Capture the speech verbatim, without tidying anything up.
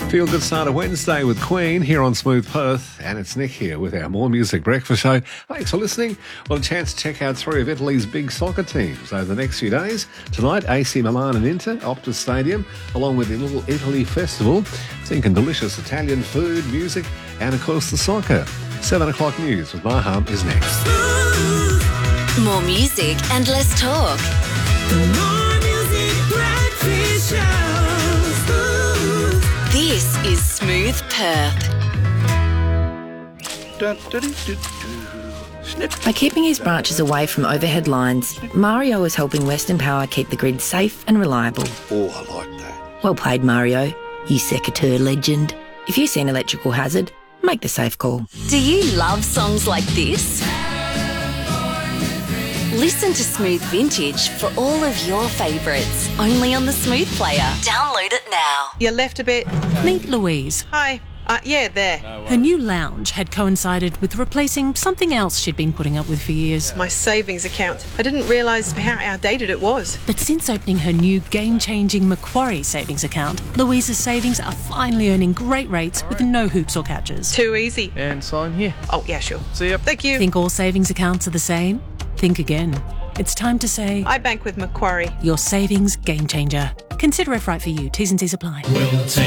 Feel good start of Wednesday with Queen here on Smooth Perth, and it's Nick here with our More Music Breakfast Show. Thanks for listening. Well, a chance to check out three of Italy's big soccer teams over the next few days. Tonight, A C Milan and Inter, Optus Stadium, along with the Little Italy Festival, thinking delicious Italian food, music, and of course the soccer. Seven o'clock news with Maham is next. More music and less talk. More Music Breakfast Show. This is Smooth Perth. By keeping his branches away from overhead lines, Mario is helping Western Power keep the grid safe and reliable. Oh, I like that. Well played, Mario, you secateur legend. If you see an electrical hazard, make the safe call. Do you love songs like this? Listen to Smooth Vintage for all of your favourites, only on the Smooth Player. Download it now. You left a bit. Meet Louise. Hi. Uh, yeah, there. Her new lounge had coincided with replacing something else she'd been putting up with for years. My savings account. I didn't realise how outdated it was. But since opening her new game-changing Macquarie savings account, Louise's savings are finally earning great rates with no hoops or catches. Too easy. And sign here. Oh, yeah, sure. See ya. Thank you. Think all savings accounts are the same? Think again. It's time to say... I bank with Macquarie. Your savings game changer. Consider if right for you. T's and C's apply. We'll take